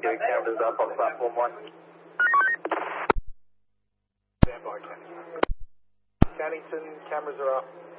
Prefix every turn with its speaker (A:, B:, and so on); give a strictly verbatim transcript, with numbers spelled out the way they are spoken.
A: Okay, cameras up on platform one.
B: Stand by, Cannington. Cannington, cameras are up.